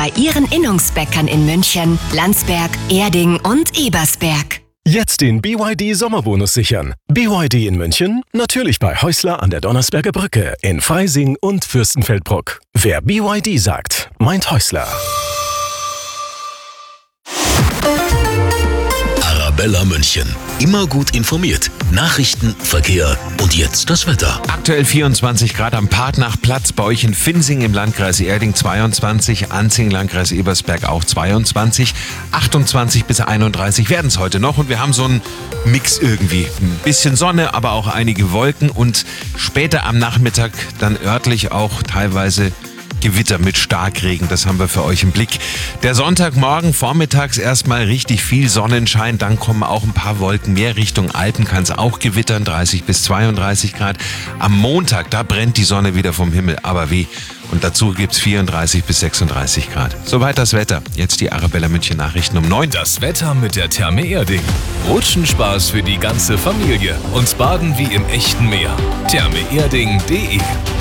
bei Ihren Innungsbäckern in München, Landsberg, Erding und Ebersberg. Jetzt den BYD-Sommerbonus sichern. BYD in München, natürlich bei Häusler an der Donnersberger Brücke, in Freising und Fürstenfeldbruck. Wer BYD sagt, meint Häusler. Arabella München. Immer gut informiert. Nachrichten, Verkehr und jetzt das Wetter. Aktuell 24 Grad am Partnachplatz, bei euch in Finsing im Landkreis Erding 22, Anzing, Landkreis Ebersberg auch 22, 28 bis 31 werden es heute noch und wir haben so einen Mix irgendwie. Ein bisschen Sonne, aber auch einige Wolken und später am Nachmittag dann örtlich auch teilweise Gewitter mit Starkregen, das haben wir für euch im Blick. Der Sonntagmorgen vormittags erstmal richtig viel Sonnenschein, dann kommen auch ein paar Wolken mehr. Richtung Alpen kann es auch gewittern, 30 bis 32 Grad. Am Montag, da brennt die Sonne wieder vom Himmel, aber weh. Und dazu gibt's 34 bis 36 Grad. Soweit das Wetter. Jetzt die Arabella München Nachrichten um 9. Das Wetter mit der Therme Erding. Rutschenspaß für die ganze Familie und Baden wie im echten Meer. thermeerding.de.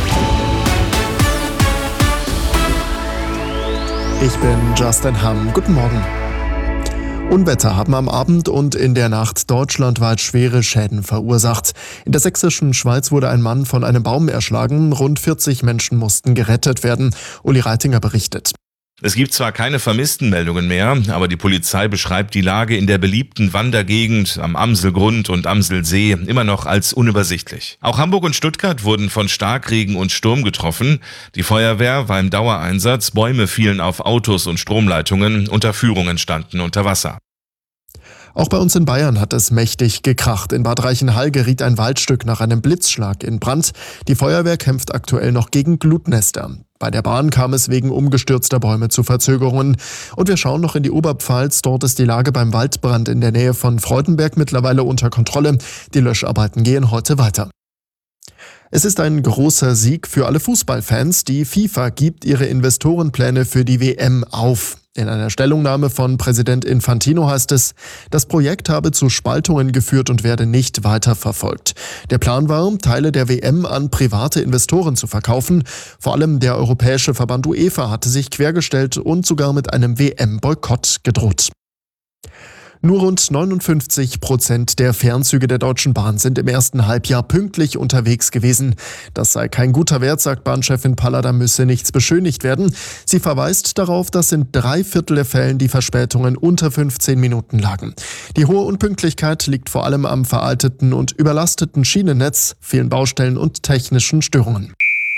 Ich bin Justin Hamm. Guten Morgen. Unwetter haben am Abend und in der Nacht deutschlandweit schwere Schäden verursacht. In der sächsischen Schweiz wurde ein Mann von einem Baum erschlagen. Rund 40 Menschen mussten gerettet werden. Uli Reitinger berichtet. Es gibt zwar keine Vermisstenmeldungen mehr, aber die Polizei beschreibt die Lage in der beliebten Wandergegend am Amselgrund und Amselsee immer noch als unübersichtlich. Auch Hamburg und Stuttgart wurden von Starkregen und Sturm getroffen. Die Feuerwehr war im Dauereinsatz, Bäume fielen auf Autos und Stromleitungen, Unterführungen standen unter Wasser. Auch bei uns in Bayern hat es mächtig gekracht. In Bad Reichenhall geriet ein Waldstück nach einem Blitzschlag in Brand. Die Feuerwehr kämpft aktuell noch gegen Glutnester. Bei der Bahn kam es wegen umgestürzter Bäume zu Verzögerungen. Und wir schauen noch in die Oberpfalz. Dort ist die Lage beim Waldbrand in der Nähe von Freudenberg mittlerweile unter Kontrolle. Die Löscharbeiten gehen heute weiter. Es ist ein großer Sieg für alle Fußballfans. Die FIFA gibt ihre Investorenpläne für die WM auf. In einer Stellungnahme von Präsident Infantino heißt es, das Projekt habe zu Spaltungen geführt und werde nicht weiterverfolgt. Der Plan war, Teile der WM an private Investoren zu verkaufen. Vor allem der europäische Verband UEFA hatte sich quergestellt und sogar mit einem WM-Boykott gedroht. Nur rund 59% der Fernzüge der Deutschen Bahn sind im ersten Halbjahr pünktlich unterwegs gewesen. Das sei kein guter Wert, sagt Bahnchefin Palla, da müsse nichts beschönigt werden. Sie verweist darauf, dass in 3/4 der Fällen die Verspätungen unter 15 Minuten lagen. Die hohe Unpünktlichkeit liegt vor allem am veralteten und überlasteten Schienennetz, vielen Baustellen und technischen Störungen.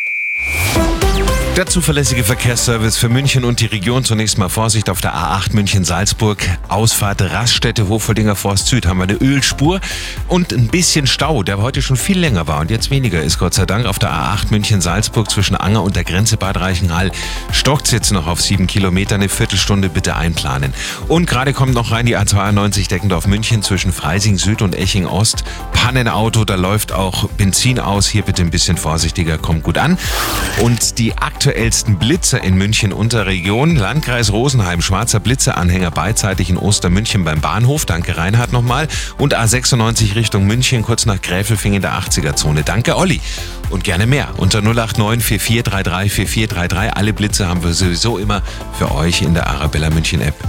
Der zuverlässige Verkehrsservice für München und die Region. Zunächst mal Vorsicht auf der A8 München-Salzburg. Ausfahrt Raststätte Hofoldinger Forst Süd haben wir eine Ölspur und ein bisschen Stau, der heute schon viel länger war und jetzt weniger ist, Gott sei Dank. Auf der A8 München-Salzburg zwischen Anger und der Grenze Bad Reichenhall stockt es jetzt noch auf 7 Kilometer. Eine Viertelstunde bitte einplanen. Und gerade kommt noch rein die A92 Deckendorf-München zwischen Freising Süd und Eching Ost. Pannenauto, da läuft auch Benzin aus. Hier bitte ein bisschen vorsichtiger, kommt gut an. Und die aktuellsten Blitzer in München Unterregion. Landkreis Rosenheim, schwarzer Blitzeranhänger beidseitig in Ostermünchen beim Bahnhof. Danke Reinhard nochmal. Und A96 Richtung München, kurz nach Gräfelfing in der 80er-Zone. Danke Olli. Und gerne mehr. Unter 089 4433 4433. Alle Blitze haben wir sowieso immer für euch in der Arabella München App.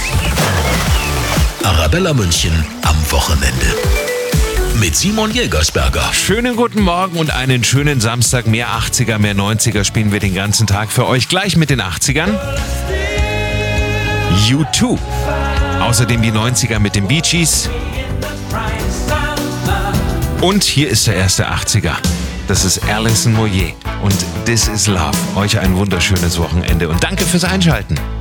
Arabella München am Wochenende. Mit Simon Jägersberger. Schönen guten Morgen und einen schönen Samstag. Mehr 80er, mehr 90er spielen wir den ganzen Tag für euch. Gleich mit den 80ern. U2. Außerdem die 90er mit den Bee Gees. Und hier ist der erste 80er. Das ist Alison Moyet und This is Love. Euch ein wunderschönes Wochenende und danke fürs Einschalten.